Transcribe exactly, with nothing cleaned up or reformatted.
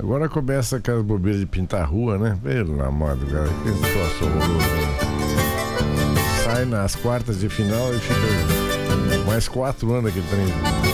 Agora começa aquelas bobeiras de pintar a rua, né? Pelo amor do cara, que situação horrorosa, né? Sai nas quartas de final e fica mais quatro anos aquele trem.